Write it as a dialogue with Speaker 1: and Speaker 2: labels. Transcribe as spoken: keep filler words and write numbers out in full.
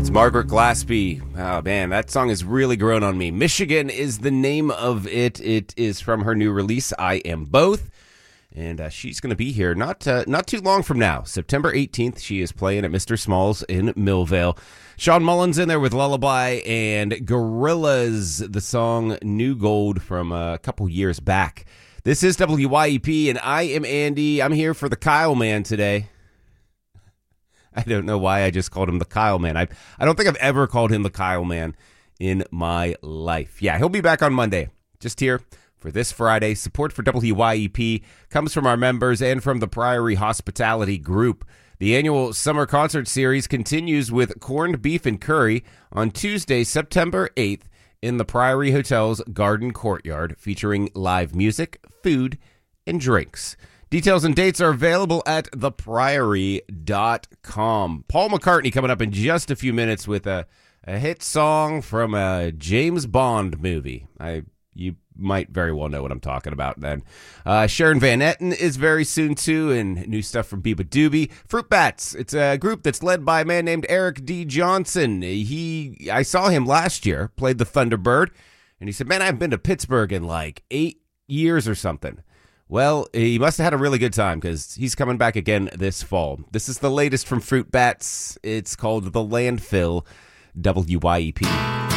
Speaker 1: Margaret Glaspie. Oh, man, that song has really grown on me. Michigan is the name of it. It is from her new release, I Am Both. And uh, she's going to be here not uh, not too long from now. September eighteenth, she is playing at Mister Smalls in Millvale. Sean Mullins in there with Lullaby and Gorillaz, the song New Gold from a couple years back. This is W Y E P, and I am Andy. I'm here for the Kyle Man today. I don't know why I just called him the Kyle Man. I I don't think I've ever called him the Kyle Man in my life. Yeah, he'll be back on Monday. Just here for this Friday. Support for W Y E P comes from our members and from the Priory Hospitality Group. The annual summer concert series continues with Corned Beef and Curry on Tuesday, September eighth in the Priory Hotel's Garden Courtyard, featuring live music, food, and drinks. Details and dates are available at the priory dot com. Paul McCartney coming up in just a few minutes with a, a hit song from a James Bond movie. I You might very well know what I'm talking about then. Uh, Sharon Van Etten is very soon too, and new stuff from Biba Doobie. Fruit Bats, it's a group that's led by a man named Eric D. Johnson. He, I saw him last year, played the Thunderbird, and he said, man, I haven't been to Pittsburgh in like eight years or something. Well, he must have had a really good time because he's coming back again this fall. This is the latest from Fruit Bats. It's called The Landfill, W Y E P.